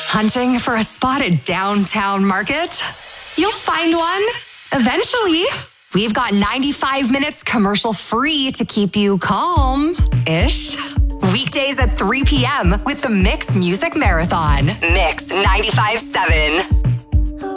Hunting for a spot at Downtown Market? You'll find one. Eventually. We've got 95 minutes commercial free to keep you calm-ish. Weekdays at 3 p.m. with the Mix Music Marathon. Mix 95.7.